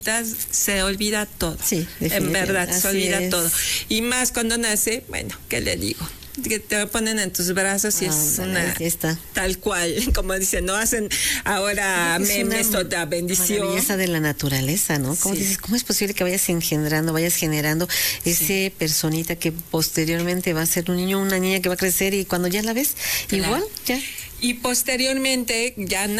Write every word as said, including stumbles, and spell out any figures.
se olvida todo. Sí, en verdad, se olvida es. todo. Y más cuando nace, bueno, ¿qué le digo? Que te ponen en tus brazos y ah, es vale, una está. tal cual, como dicen, no hacen ahora memes o la bendición. La belleza de la naturaleza, ¿no? ¿Cómo sí. dices, cómo es posible que vayas engendrando, vayas generando ese sí. personita que posteriormente va a ser un niño, una niña que va a crecer y cuando ya la ves, claro. igual, ya. Y posteriormente ya